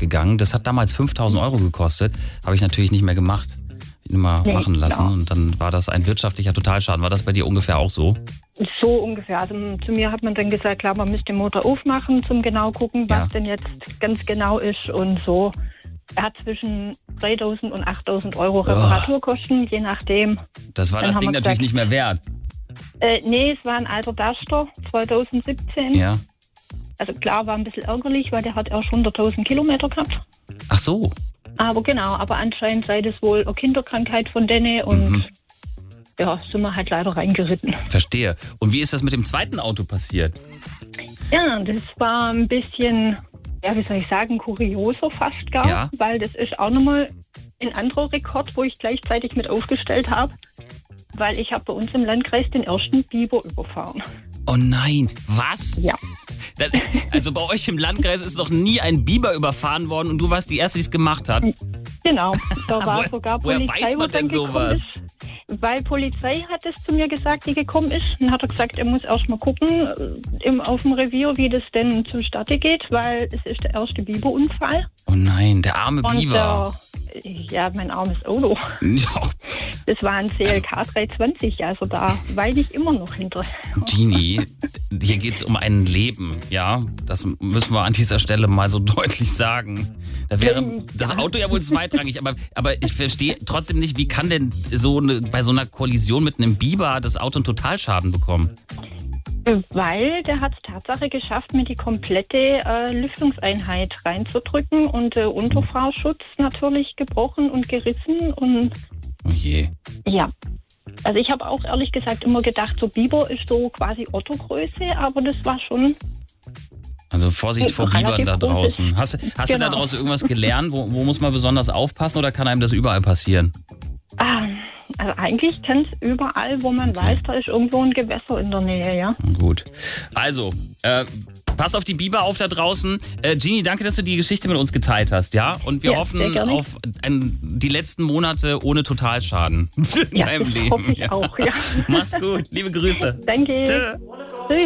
gegangen. Das hat damals 5.000 Euro gekostet. Habe ich natürlich nicht mehr gemacht. Ihn immer machen lassen. Klar. Und dann war das ein wirtschaftlicher Totalschaden. War das bei dir ungefähr auch so? So ungefähr. Also zu mir hat man dann gesagt, klar, man müsste den Motor aufmachen, zum genau gucken, was denn jetzt ganz genau ist und so. Er hat zwischen 3.000 und 8.000 Euro Reparaturkosten, je nachdem. Das war das Ding natürlich nicht mehr wert. Nee, es war ein alter Duster, 2017. Ja. Also klar, war ein bisschen ärgerlich, weil der hat erst 100.000 Kilometer gehabt. Ach so. Aber genau, aber anscheinend sei das wohl eine Kinderkrankheit von denen und ja, sind wir halt leider reingeritten. Verstehe. Und wie ist das mit dem zweiten Auto passiert? Ja, das war ein bisschen, ja, wie soll ich sagen, kurioser fast gar, weil das ist auch nochmal ein anderer Rekord, wo ich gleichzeitig mit aufgestellt habe, weil ich habe bei uns im Landkreis den ersten Biber überfahren. Oh nein, was? Ja. Also bei euch im Landkreis ist noch nie ein Biber überfahren worden und du warst die Erste, die es gemacht hat? Genau, da war sogar Polizei. Woher weiß man denn sowas? Weil Polizei hat es zu mir gesagt, die gekommen ist. Dann hat er gesagt, er muss erst mal gucken auf dem Revier, wie das denn zustande geht, weil es ist der erste Biberunfall. Oh nein, der arme Biber. Ja, mein armes Auto. Ja. Das war ein CLK 320, also da weine ich immer noch hinter. Gini, hier geht es um ein Leben, ja? Das müssen wir an dieser Stelle mal so deutlich sagen. Da wäre das Auto ja wohl zweitrangig, aber ich verstehe trotzdem nicht, wie kann denn bei so einer Kollision mit einem Biber das Auto einen Totalschaden bekommen? Weil der hat es Tatsache geschafft, mir die komplette Lüftungseinheit reinzudrücken und Unterfahrschutz natürlich gebrochen und gerissen. Und oh je. Ja. Also ich habe auch ehrlich gesagt immer gedacht, so Biber ist so quasi Otto-Größe, aber das war schon... Also Vorsicht vor Bibern da draußen. Hast du da draußen irgendwas gelernt? Wo muss man besonders aufpassen oder kann einem das überall passieren? Also eigentlich kann es überall, wo man weiß, da ist irgendwo ein Gewässer in der Nähe, ja. Gut. Also, pass auf die Biber auf da draußen. Gini, danke, dass du die Geschichte mit uns geteilt hast, ja? Und wir hoffen auf die letzten Monate ohne Totalschaden in deinem Leben. Hoffe ich auch, ja. Mach's gut. Liebe Grüße. Danke. Tschö.